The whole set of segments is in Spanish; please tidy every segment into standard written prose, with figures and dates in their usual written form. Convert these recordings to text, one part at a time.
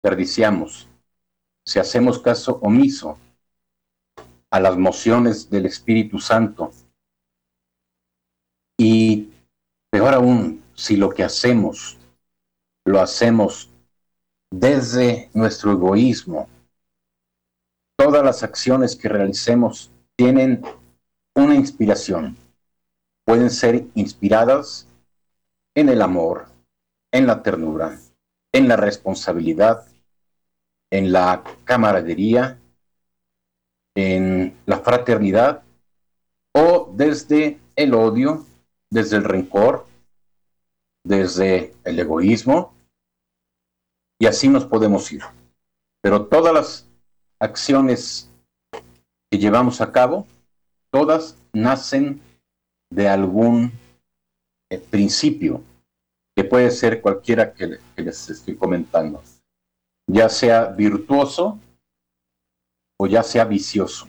desperdiciamos, si hacemos caso omiso a las mociones del Espíritu Santo, y peor aún, si lo que hacemos lo hacemos desde nuestro egoísmo, todas las acciones que realicemos tienen una inspiración. Pueden ser inspiradas en el amor, en la ternura, en la responsabilidad, en la camaradería, en la fraternidad, o desde el odio, desde el rencor, desde el egoísmo, y así nos podemos ir. Pero todas las acciones que llevamos a cabo, todas nacen de algún principio, que puede ser cualquiera que les estoy comentando, ya sea virtuoso o ya sea vicioso.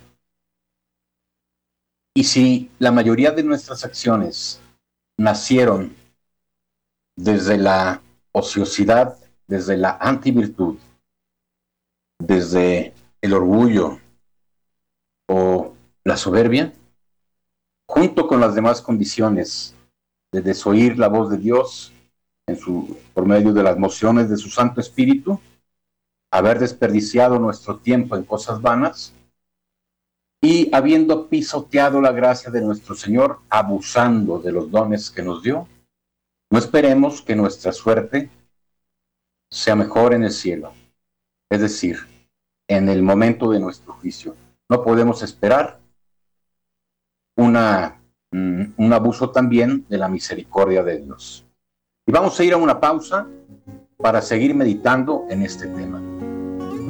Y si la mayoría de nuestras acciones nacieron desde la ociosidad, desde la antivirtud, desde el orgullo o la soberbia, junto con las demás condiciones de desoír la voz de Dios por medio de las mociones de su Santo Espíritu, haber desperdiciado nuestro tiempo en cosas vanas y habiendo pisoteado la gracia de nuestro Señor, abusando de los dones que nos dio, no esperemos que nuestra suerte sea mejor en el cielo, es decir, en el momento de nuestro juicio. No podemos esperar un abuso también de la misericordia de Dios. Y vamos a ir a una pausa para seguir meditando en este tema.